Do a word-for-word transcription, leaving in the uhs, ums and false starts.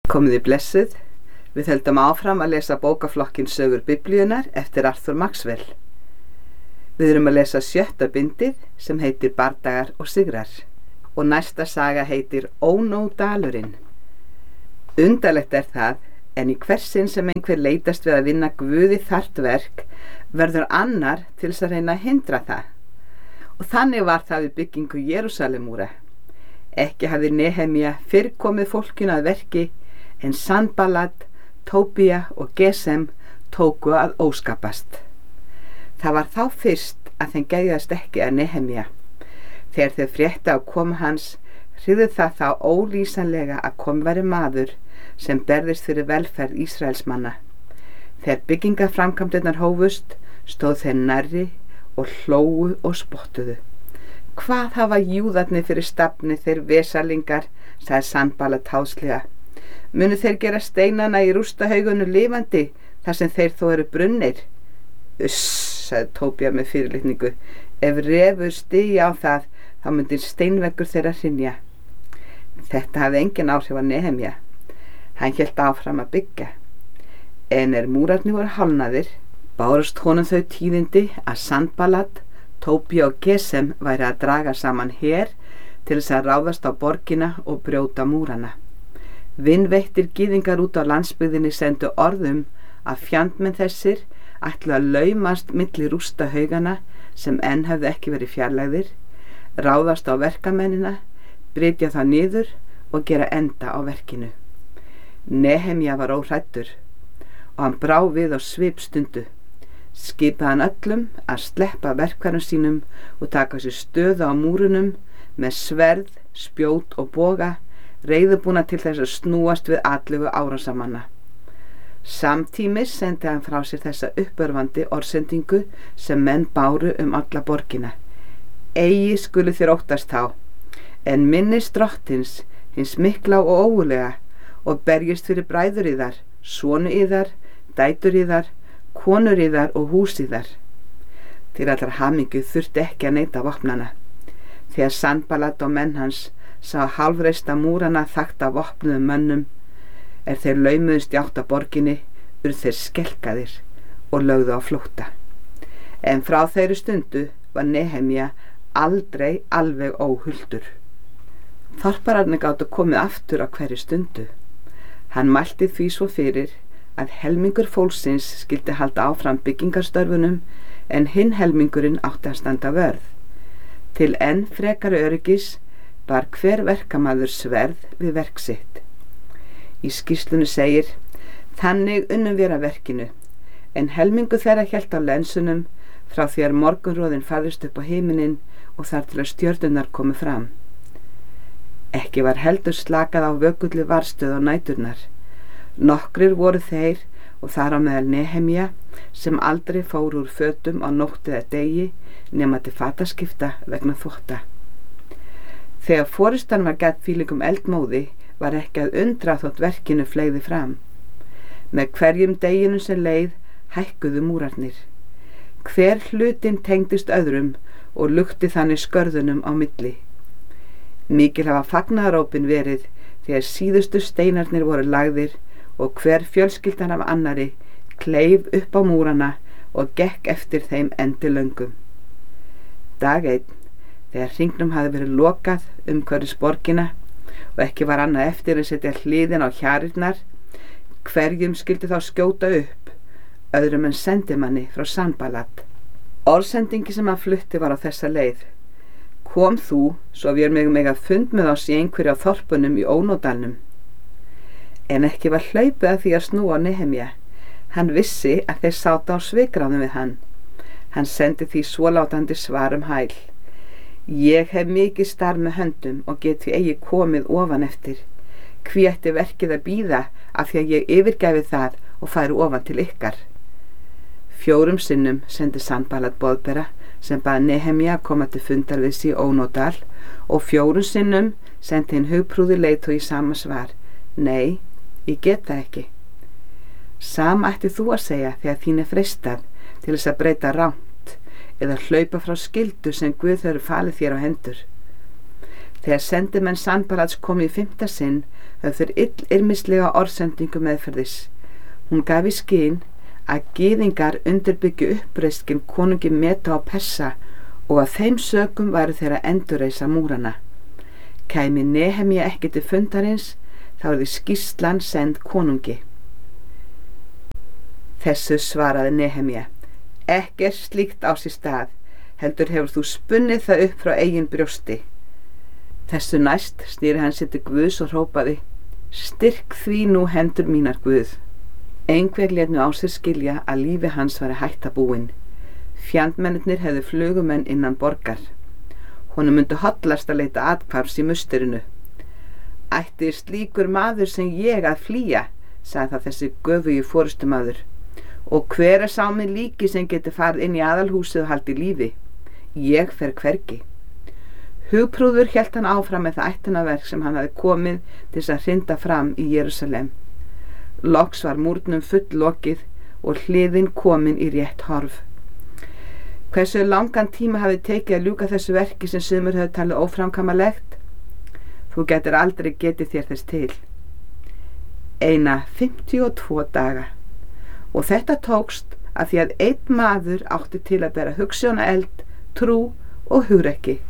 Komiði blessuð, við höldum áfram að lesa bókaflokkinn Sögur Biblíunnar eftir Arthur Maxwell. Við erum að lesa sjötta bindið sem heitir Bardagar og sigrar og næsta saga heitir Ónódalurinn. Undarlegt er það, en í hversin sem einhver leitast við að vinna Guði þarft verk, verður annar til þess að reyna að hindra það. Og þannig var það við byggingu Jerúsalemúra. Ekki hafði Nehemía fyrr komið fólkinu að verki, en Sanballat, Tóbía og Gesem tóku að óskapast. Það var þá fyrst að þeim geðjast ekki að Nehemía. Þegar þeir fréttu af komu hans, hryðu það þá ólýsanlega að kom væri maður sem berðist fyrir velferð Ísraelsmanna. Þegar byggingaframkvæmdirnar hófust, stóð þeir nærri og hlógu og spottuðu. Hvað hafa júðarnir fyrir stafni þeir vesalingar, sagði Sanballat háðslega. Munu þeir gera steinana í rústahaugunum lifandi, þar sem þeir þó eru brunnir? Uss, sagði Tóbía með fyrirlitningu. Ef refur stigi á það, þá myndi steinveggur þeirra hrynja. Þetta hafði engin áhrif á Nehemía. Hann hélt áfram að byggja. En er múrarnir voru hálnaðir, bárust honum þau tíðindi að Sanballat, Tóbía og Gesem væri að draga saman her til þess að ráðast á borgina og brjóta múrana. Vinveittir gyðingar út á landsbyggðinni sendu orðum að fjandmenn þessir ætlu að laumast milli rústahaugana sem enn hefðu ekki verið fjarlægðir, ráðast á verkamennina, brytja það niður og gera enda á verkinu. Nehemía var óhræddur og hann brá við á svipstundu. Skipaði hann öllum að sleppa verkværum sínum og taka sér stöðu á múrunum með sverð, spjót og boga, reiðubúna til þess að snúast við atlögu árásamanna. Samtímis sendi hann frá sér þessa uppörvandi orðsendingu sem menn báru um alla borgina. Eigi skulu þér óttast þá, en minnist drottins, hins mikla og ógulega, og berjist fyrir bræður yðar, sonu yðar, dætur yðar, konur yðar og hús yðar. Til allar hamingju þurfti ekki að neita vopnana. Þegar Sanballat og menn hans sá hálfreista múrana þakta vopnuðum mönnum, er þeir laumuðust í átt að borginni, urðu þeir skelkaðir og lögðu á flótta. En frá þeirri stundu var Nehemía aldrei alveg óhultur. Þorpararnir gátu komið aftur á hverju stundu. Hann mælti því svo fyrir að helmingur fólksins skyldi halda áfram byggingarstörfunum en hinn helmingurinn átti að standa vörð. Til enn frekari öryggis bar hver verkamaður sverð við verk sitt. Í skýrslunni segir: Þannig unnum við að verkinu, en helmingu þeirra hélt á lensunum frá því að morgunroðinn færðist upp á himininn og þar til að stjörnurnar komu fram. Ekki var heldur slakað á vökullu varstöð á næturnar. Nokkrir voru þeir, og þar á meðal Nehemía, sem aldrei fór úr fötum á nótt eða degi nema til fataskipta vegna þvotta. Þegar forystan var gætt fílingum eldmóði, var ekki að undra þótt verkinu fleygði fram. Með hverjum deginum sem leið hækkuðu múrarnir. Hver hlutinn tengdist öðrum og lukti þannig skörðunum á milli. Mikil hafa fagnaðarópin verið þegar síðustu steinarnir voru lagðir og hver fjölskyldan af annari kleif upp á múrana og gekk eftir þeim endilöngum. Dag einn, þegar hringnum hafði verið lokað umhverfis borgina og ekki var annað eftir að setja hliðin á hjarirnar, hverjum skyldi þá skjóta upp, öðrum en sendimanni frá Sanballat. Orðsendingi sem hann flutti var á þessa leið: Kom þú, svo við erum meg að fund með oss í einhverju á þorpunum í Ónódalnum. En ekki var hlaupið að því að snúa á Nehemía. Hann vissi að þeir sátu á svikráðum við hann. Hann sendi því svólátandi svar um hæl: Ég hef mikið starf með höndum og get því eigi komið ofan eftir. Hví ætti verkið að bíða af því að ég yfirgæfi það og færi ofan til ykkar? Fjórum sinnum sendi Sanballat boðbera sem bað Nehemía koma til fundar við sig í Ónódal, og fjórum sinnum sendi hinn hugprúði leiðtogi í sama svar: Nei, ég get það ekki. Sama ætti þú að segja þegar þín er freistað til þess að breyta rangt eða hlaupa frá skyldu sem Guð hefur falið þér á hendur. Þegar sendimenn Sanbalats kom í fimmta sinn höfðu þeir illyrmislega orðsendingu meðferðis. Hún gaf í skyn að gyðingar undirbyggju uppreisn konungi Meda og Persa og að þeim sökum væru þeir að endurreisa múrana. Kæmi Nehemía ekki til fundarins, þá yrði skýrslan send konungi. Þessu svaraði Nehemía: Ekkert slíkt á sér stað, heldur hefur þú spunnið það upp frá eigin brjósti. Þessu næst snýri hann sér til Guðs og hrópaði: Styrk því nú hendur mínar, Guð. Einhver lét nú á sér skilja að lífi hans væri hætta búin. Fjandmennirnir hefðu flugumenn innan borgar. Honum myndi hollast að leita athvarfs í musterinu. Ætti slíkur maður sem ég að flýja, sagði það þessi göfugi forystumaður. Og hver er sá minn líki sem geti farið inn í aðalhúsið og haldið lífi? Ég fer hvergi. Hugprúður hélt hann áfram með það ættunaverk sem hann hafi komið til þess að hrinda fram í Jerúsalem. Loks var múrnum fulllokið og hliðin komin í rétt horf. Hversu langan tíma hafi tekið að ljúka þessu verki sem sumir höfðu talið óframkvæmanlegt? Þú getur aldrei getið þér þess til. Eina fimmtíu og tvo daga. Og þetta tókst að því að einn maður átti til að bera hugsjónaeld, trú og hugrekki.